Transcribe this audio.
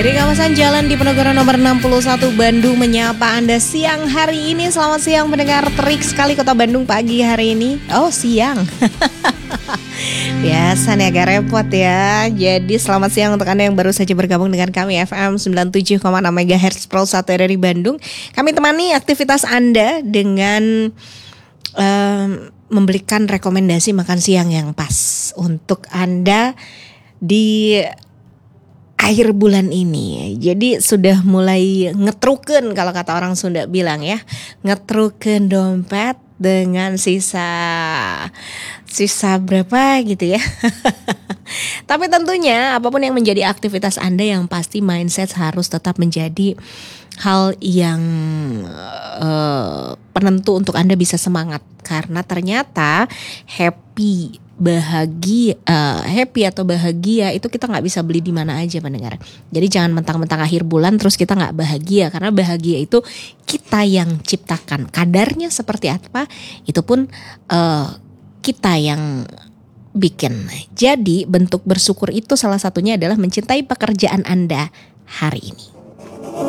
Dari kawasan Jalan Diponegoro nomor 61 Bandung menyapa Anda siang hari ini. Selamat siang pendengar, terik sekali kota Bandung pagi hari ini. Oh siang. Biasa nih agak repot ya. Jadi selamat siang untuk Anda yang baru saja bergabung dengan kami FM 97,6 MHz Pro 1 dari Bandung. Kami temani aktivitas Anda dengan memberikan rekomendasi makan siang yang pas untuk Anda di akhir bulan ini. Jadi sudah mulai ngetruken kalau kata orang Sunda bilang ya. Ngetruken dompet dengan sisa berapa gitu ya. Tapi tentunya apapun yang menjadi aktivitas Anda, yang pasti mindset harus tetap menjadi hal yang penentu untuk Anda bisa semangat. Karena ternyata happy atau bahagia itu kita nggak bisa beli di mana aja pendengar. Jadi jangan mentang-mentang akhir bulan terus kita nggak bahagia, karena bahagia itu kita yang ciptakan. Kadarnya seperti apa itu pun kita yang bikin. Jadi bentuk bersyukur itu salah satunya adalah mencintai pekerjaan Anda hari ini.